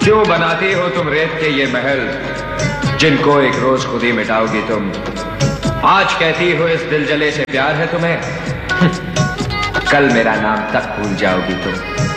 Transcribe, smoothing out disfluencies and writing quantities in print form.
क्यों बनाती हो तुम रेत के ये महल, जिनको एक रोज खुद ही मिटाओगी तुम। आज कहती हो इस दिल जले से प्यार है तुम्हें, कल मेरा नाम तक भूल जाओगी तुम।